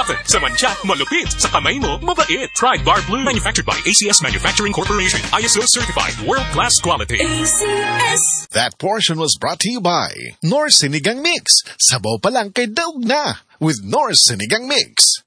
Button sa mancha, malupit. Sa kamay mo, mabait. Try Bar Blue. Manufactured by ACS Manufacturing Corporation. ISO certified. World-class quality. ACS. That portion was brought to you by Nor's Sinigang Mix. Sabaw pa lang kay daog na with Nor's Sinigang Mix.